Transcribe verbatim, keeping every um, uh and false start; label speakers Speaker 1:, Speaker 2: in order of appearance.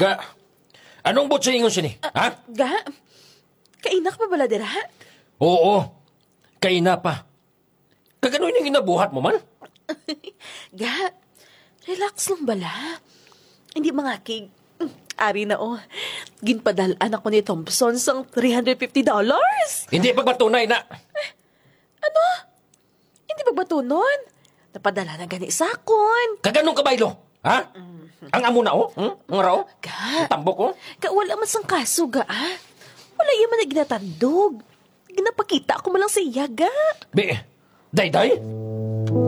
Speaker 1: Ga, anong bot sa ingon siya ni? Ha?
Speaker 2: Ga, kainak pa bala dira?
Speaker 1: Oo, kay na pa. Kagano'n yung ginabuhat mo man?
Speaker 2: Ga, relax lang bala. Hindi mga kig. Ari na oh, ginpadalaan ako ni Thompson sang three hundred fifty dollars.
Speaker 1: Hindi pagbatunay na.
Speaker 2: Ano? Hindi magbatunon? Napadala na gani sakon.
Speaker 1: Kaganong kabaylo? Ha? Ang amo na oh? Hmm? Ang raw?
Speaker 2: Ga,
Speaker 1: Ang tambok oh?
Speaker 2: ka wala man sang kaso ga ah. Wala yung man na ginatandog. Ginapakita ako malang sa iya ga.
Speaker 1: Be, day-day?